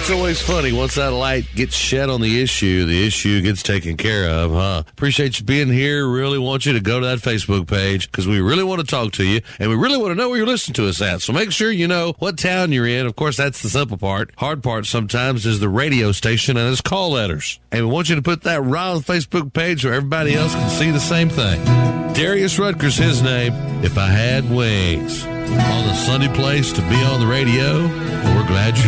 It's always funny. Once that light gets shed on the issue gets taken care of, huh? Appreciate you being here. Really want you to go to that Facebook page because we really want to talk to you and we really want to know where you're listening to us at. So make sure you know what town you're in. Of course, that's the simple part. Hard part sometimes is the radio station and its call letters. And we want you to put that right on the Facebook page so everybody else can see the same thing. Darius Rutgers, his name, If I Had Wings. On the sunny place to be on the radio. We're glad you're